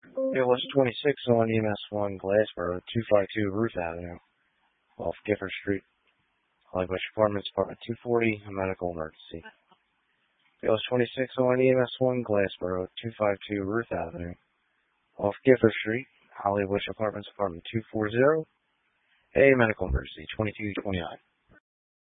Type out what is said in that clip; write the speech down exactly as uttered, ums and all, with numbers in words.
It was twenty-six on E M S one Glassboro, two five two Ruth Avenue, off Gifford Street, Hollywood Apartments, Apartment two forty, a medical emergency. It was twenty-six on E M S one Glassboro, two five two Ruth Avenue, off Gifford Street, Hollywood Apartments, Apartment two forty, a medical emergency, twenty-two twenty-nine.